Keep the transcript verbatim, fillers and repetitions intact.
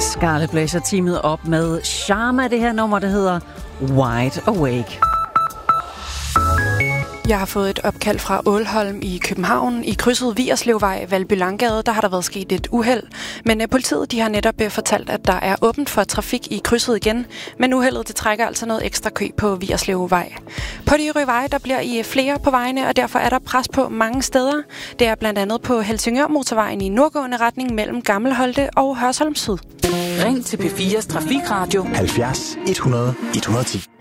Scarlet Pleasure teamet op med Sharma, det her nummer, der hedder Wide Awake. Jeg har fået et opkald fra Ålholm i København. I krydset Vigerslevvej, Valby Langgade, der har der været sket et uheld. Men uh, politiet de har netop uh, fortalt, at der er åbent for trafik i krydset igen. Men uheldet det trækker altså noget ekstra kø på Vigerslevvej. På de øvrige veje, der bliver I flere på vejene, og derfor er der pres på mange steder. Det er blandt andet på Helsingør Motorvejen i nordgående retning mellem Gammelholte og Hørsholm Syd. Ring til P fires Trafikradio halvfjerds et hundrede et hundrede og ti.